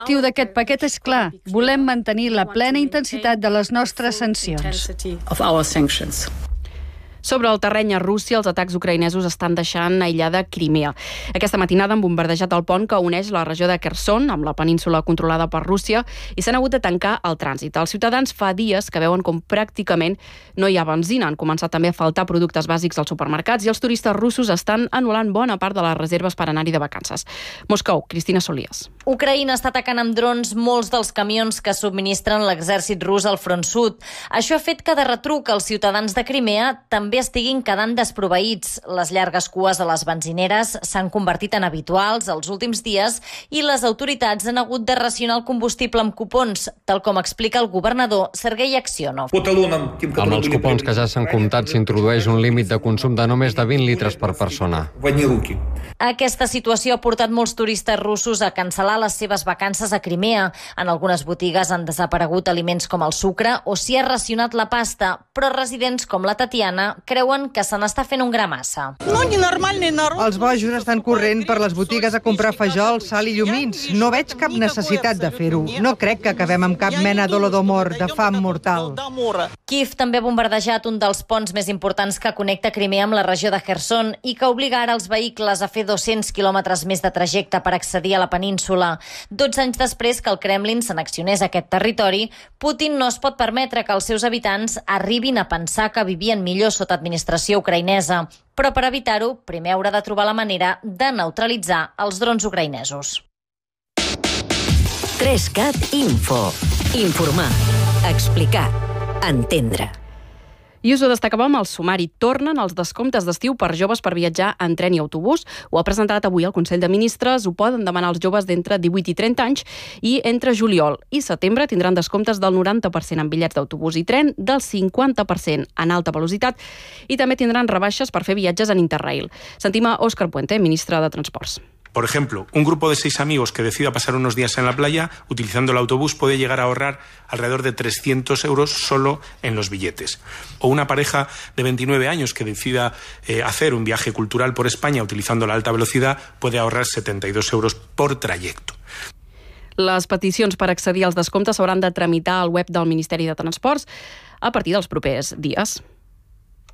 L'objectiu d'aquest paquet és clar. Volem mantenir la plena intensitat de les nostres sancions. Sobre el terreny a Rússia, els atacs ucraïnesos estan deixant aïllada Crimea. Aquesta matinada han bombardejat el pont que uneix la regió de Kherson amb la península controlada per Rússia i s'han hagut de tancar el trànsit. Els ciutadans fa dies que veuen com pràcticament no hi ha benzina. Han començat també a faltar productes bàsics als supermercats i els turistes russos estan anul·lant bona part de les reserves per anar-hi de vacances. Moscou, Cristina Solies. Ucraïna està atacant amb drons molts dels camions que subministren l'exèrcit rus al front sud. Això ha fet que de retruc els ciutadans de Crimea també estiguin quedant desproveïts. Les llargues cues a les benzineres s'han convertit en habituals els últims dies i les autoritats han hagut de racionar el combustible amb cupons, tal com explica el governador Sergei Aksionov. Amb els cupons que ja s'han comptat s'introdueix un límit de consum de no més de 20 litres per persona. Aquesta situació ha portat molts turistes russos a cancel·lar les seves vacances a Crimea. En algunes botigues han desaparegut aliments com el sucre o s'hi ha racionat la pasta, però residents com la Tatiana creuen que se n'està fent un gra massa. Els bojos estan corrent per les botigues a comprar fajol, sal i llumins. No veig cap necessitat de fer-ho. No crec que acabem amb cap mena d'holodomor, de fam mortal. Kíev també ha bombardejat un dels ponts més importants que connecta Crimea amb la regió de Kherson i que obliga ara els vehicles a fer 200 quilòmetres més de trajecte per accedir a la península. 12 anys després que el Kremlin s'annexionés a aquest territori, Putin no es pot permetre que els seus habitants arribin a pensar que vivien millor sota administració ucraïnesa. Però per evitar-ho, primer haurà de trobar la manera de neutralitzar els drons ucraïnesos. 3CAT Info. Informar, explicar, entendre. I us ho destacàvem al sumari. Tornen els descomptes d'estiu per joves per viatjar en tren i autobús. Ho ha presentat avui el Consell de Ministres. Ho poden demanar els joves d'entre 18 i 30 anys i entre juliol i setembre tindran descomptes del 90% en bitllets d'autobús i tren, del 50% en alta velocitat i també tindran rebaixes per fer viatges en Interrail. Sentim a Óscar Puente, ministre de Transports. Por ejemplo, un grupo de 6 amigos que decida pasar unos días en la playa utilizando el autobús puede llegar a ahorrar alrededor de 300 euros solo en los billetes. O una pareja de 29 años que decida hacer un viaje cultural por España utilizando la alta velocidad puede ahorrar 72 euros por trayecto. Les peticions per accedir als descomptes s'hauran de tramitar al web del Ministeri de Transports a partir dels propers dies.